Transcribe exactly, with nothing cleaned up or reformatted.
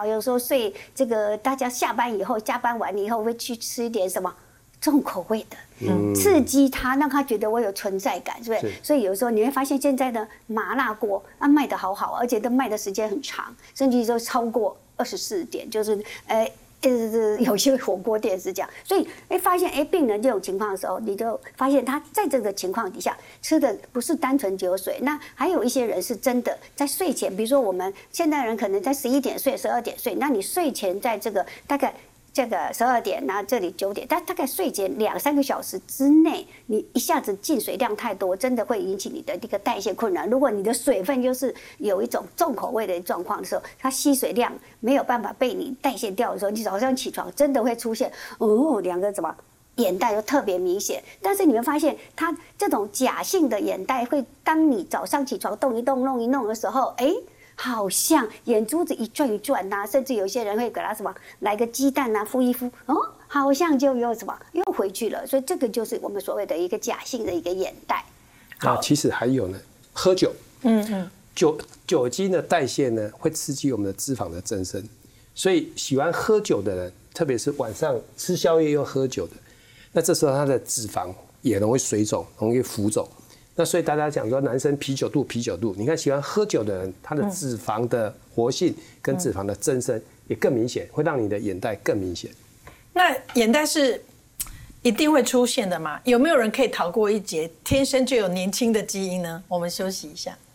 啦，有时候睡这个大家下班以后，加班完以后会去吃一点什么重口味的，嗯，刺激他，让他觉得我有存在感，是不是？所以有时候你会发现现在的麻辣锅啊卖得好好，而且都卖的时间很长，甚至都超过二十四点，就是呃。呃，有些火锅店是这样，所以哎，发现哎，病人这种情况的时候，你就发现他在这个情况底下吃的不是单纯酒水，那还有一些人是真的在睡前，比如说我们现代人可能在十一点睡、十二点睡，那你睡前在这个大概。这个十二点，那这里九点，但大概睡前两三个小时之内，你一下子进水量太多，真的会引起你的这个代谢困难。如果你的水分就是有一种重口味的状况的时候，它吸水量没有办法被你代谢掉的时候，你早上起床真的会出现哦两个什么眼袋就特别明显。但是你会发现，它这种假性的眼袋会当你早上起床动一动、弄一弄的时候，哎。好像眼珠子一转一转呐、啊，甚至有些人会给他什么来个鸡蛋呐、啊，敷一敷，哦，好像就又什么又回去了。所以这个就是我们所谓的一个假性的一个眼袋。 啊，其实还有呢，喝酒，嗯嗯，酒酒精的代谢呢会刺激我们的脂肪的增生，所以喜欢喝酒的人，特别是晚上吃宵夜又喝酒的，那这时候他的脂肪也容易水肿，容易浮肿。那所以大家讲说，男生啤酒肚，啤酒肚，你看喜欢喝酒的人，他的脂肪的活性跟脂肪的增生也更明显，会让你的眼袋更明显。 那眼袋是一定会出现的吗？有没有人可以逃过一劫，天生就有年轻的基因呢？我们休息一下。